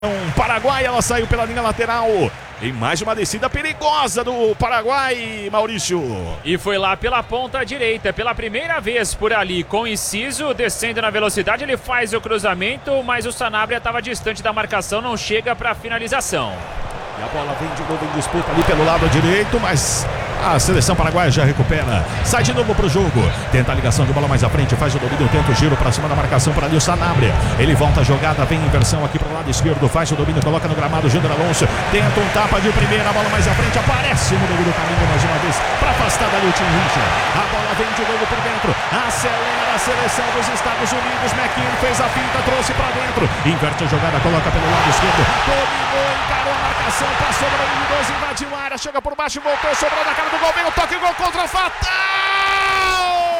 Paraguai, ela saiu pela linha lateral. Em mais uma descida perigosa do Paraguai, Maurício. E foi lá pela ponta direita, pela primeira vez por ali, com Inciso, descendo na velocidade, ele faz o cruzamento, mas o Sanabria estava distante da marcação, não chega para finalização. E a bola vem de novo em disputa ali pelo lado direito, mas a seleção paraguaia já recupera. Sai de novo pro jogo. Tenta a ligação de bola mais à frente, faz o domínio, tenta o giro para cima da marcação para ali o Sanabria. Ele volta a jogada, vem inversão aqui pro lado esquerdo, faz o domínio, coloca no gramado, Júnior Alonso. Tenta um tapa de primeira, a bola mais à frente, aparece no meio do caminho mais uma vez para afastar dali o Tim Richard. A bola vem de novo por dentro, acelera a seleção dos Estados Unidos. McKean fez a finta, trouxe para dentro, inverte a jogada, coloca pelo lado esquerdo, dominou, encarou a marcação, passou para o 12, invadiu a área, chega por baixo, voltou, sobrou na cara do gol, vem o toque, gol contra, fatal!